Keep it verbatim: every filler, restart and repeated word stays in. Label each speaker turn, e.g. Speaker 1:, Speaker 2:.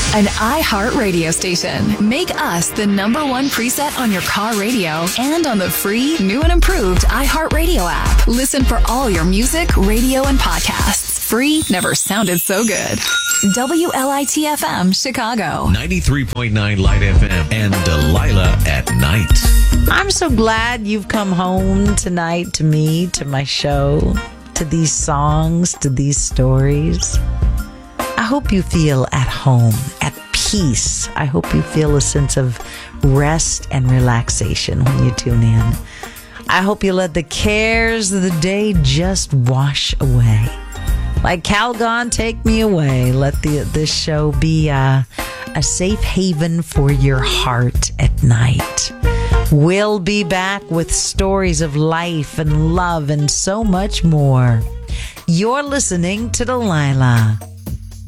Speaker 1: An iHeart radio station. Make us the number one preset on your car radio and on the free, new and improved iHeart Radio app. Listen for all your music, radio, and podcasts. Free never sounded so good. W L I T F M, Chicago.
Speaker 2: ninety-three point nine Light F M and Delilah at night.
Speaker 3: I'm so glad you've come home tonight to me, to my show, to these songs, to these stories. I hope you feel at home, at peace. I hope you feel a sense of rest and relaxation when you tune in. I hope you let the cares of the day just wash away. Like Calgon, take me away. Let the this show be a, a safe haven for your heart at night. We'll be back with stories of life and love and so much more. You're listening to Delilah.